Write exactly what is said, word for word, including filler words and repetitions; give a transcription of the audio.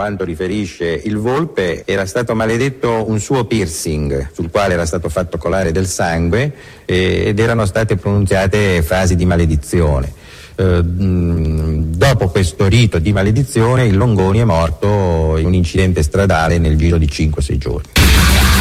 quanto riferisce il Volpe, era stato maledetto un suo piercing sul quale era stato fatto colare del sangue eh, ed erano state pronunziate frasi di maledizione. Eh, dopo questo rito di maledizione il Longoni è morto in un incidente stradale nel giro di cinque sei giorni.